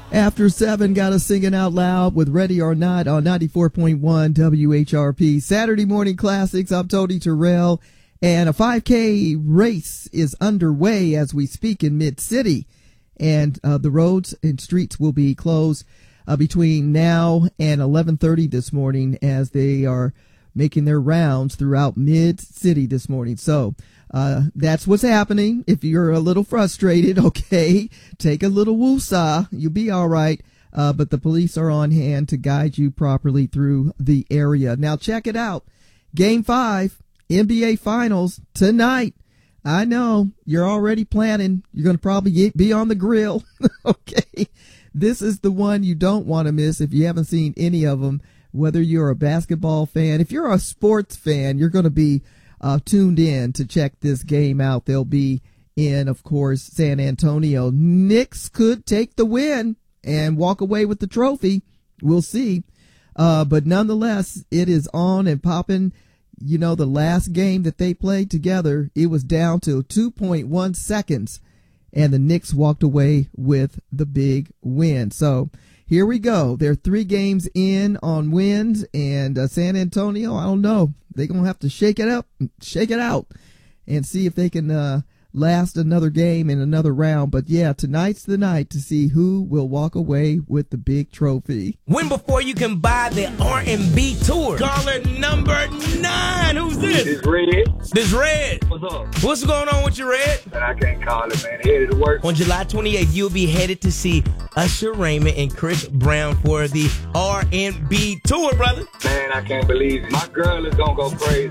After 7, got us singing out loud with Ready or Not on 94.1 WHRP. Saturday Morning Classics. I'm Tony Terrell. And a 5K race is underway as we speak in Mid-City. And the roads and streets will be closed between now and 11:30 this morning as they are making their rounds throughout Mid-City this morning. So that's what's happening. If you're a little frustrated, okay, take a little woosah. You'll be all right. But the police are on hand to guide you properly through the area. Now, check it out. Game 5, NBA Finals tonight. I know you're already planning. You're going to probably be on the grill. Okay. This is the one you don't want to miss if you haven't seen any of them, whether you're a basketball fan. If you're a sports fan, you're going to be tuned in to check this game out. They'll be in, of course, San Antonio. Knicks could take the win and walk away with the trophy. We'll see. But nonetheless, it is on and popping. You know, the last game that they played together, it was down to 2.1 seconds, and the Knicks walked away with the big win. So here we go. They're 3 games in on wins, and San Antonio, I don't know. They're going to have to shake it up, shake it out, and see if they can last another game in another round. But yeah, tonight's the night to see who will walk away with the big trophy. Win before you can buy the R&B tour. Caller number 9. Who's this? This Red. This Red. What's up? What's going on with you, Red? Man, I can't call it, man. Headed to work. On July 28th, you'll be headed to see Usher Raymond and Chris Brown for the R&B tour, brother. Man, I can't believe it. My girl is gonna go crazy.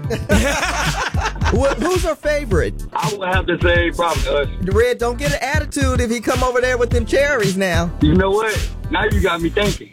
Who's her favorite? I would have to say probably Usher. Red, don't get an attitude if he come over there with them cherries now. You know what? Now you got me thinking.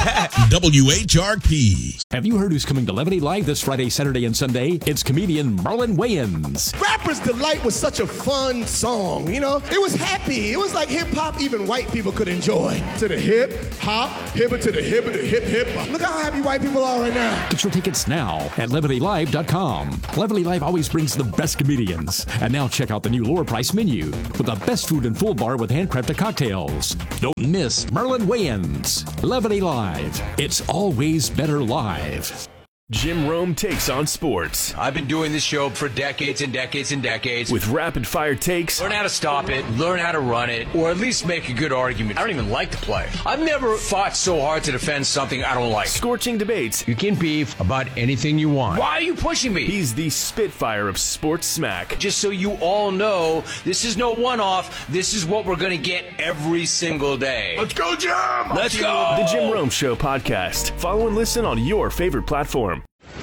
WHRP. Have you heard who's coming to Levity Live this Friday, Saturday, and Sunday? It's comedian Marlon Wayans. Rapper's Delight was such a fun song, you know? It was happy. It was like hip-hop even white people could enjoy. To the hip, hop, hipper to the hipper, to hip, hip. Look how happy white people are right now. Get your tickets now at LevityLive.com. Levity Live always brings the best comedians. And now check out the new lower price menu with the best food and full bar with handcrafted cocktails. Don't miss Marlon Wayans. Levity Live. It's always better live. Jim Rome takes on sports. I've been doing this show for decades and decades and decades. With rapid-fire takes. Learn how to stop it, learn how to run it, or at least make a good argument. I don't even like the play. I've never fought so hard to defend something I don't like. Scorching debates. You can beef about anything you want. Why are you pushing me? He's the Spitfire of sports smack. Just so you all know, this is no one-off. This is what we're going to get every single day. Let's go, Jim! Let's go! The Jim Rome Show podcast. Follow and listen on your favorite platform.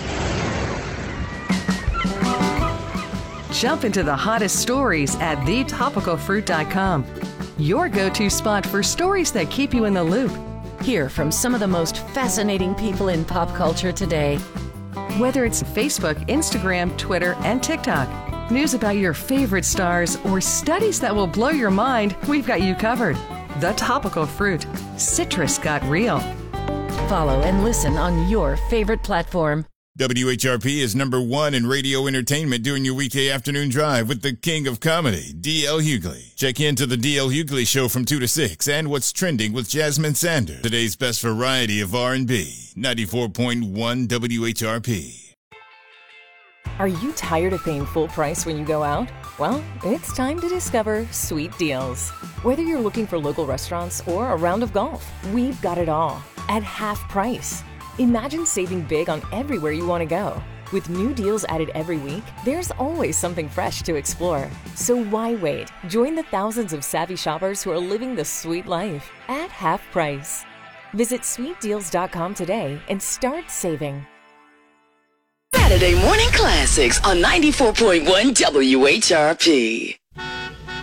Jump into the hottest stories at thetopicalfruit.com. Your go-to spot for stories that keep you in the loop. Hear from some of the most fascinating people in pop culture today. Whether it's Facebook, Instagram, Twitter, and TikTok, news about your favorite stars, or studies that will blow your mind, we've got you covered. The Topical Fruit. Citrus got real. Follow and listen on your favorite platform. WHRP is #1 in radio entertainment during your weekday afternoon drive with the king of comedy, D.L. Hughley. Check into the D.L. Hughley Show from 2 to 6 and What's Trending with Jasmine Sanders. Today's best variety of R&B, 94.1 WHRP. Are you tired of paying full price when you go out? Well, it's time to discover Sweet Deals. Whether you're looking for local restaurants or a round of golf, we've got it all at half price. Imagine saving big on everywhere you want to go. With new deals added every week, there's always something fresh to explore. So why wait? Join the thousands of savvy shoppers who are living the sweet life at half price. Visit sweetdeals.com today and start saving. Saturday Morning Classics on 94.1 WHRP.